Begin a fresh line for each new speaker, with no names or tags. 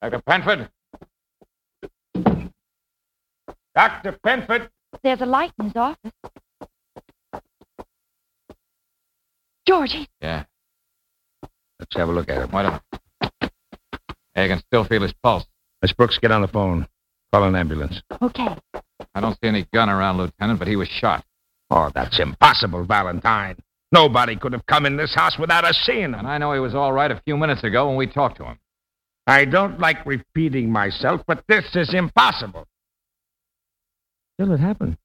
Dr. Penford? Dr. Penford?
There's a light in his office. George,
Yeah.
Let's have a look at him.
Why don't... I can still feel his pulse.
Miss Brooks, get on the phone. Call an ambulance.
Okay.
I don't see any gun around, Lieutenant, but he was shot.
Oh, that's impossible, Valentine. Nobody could have come in this house without us seeing him.
And I know he was all right a few minutes ago when we talked to him.
I don't like repeating myself, but this is impossible. Still, it happened.